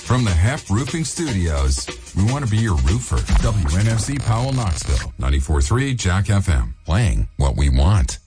From the Hef Roofing Studios, we want to be your roofer. WNFC Powell, Knoxville. 94.3 Jack FM. Playing what we want.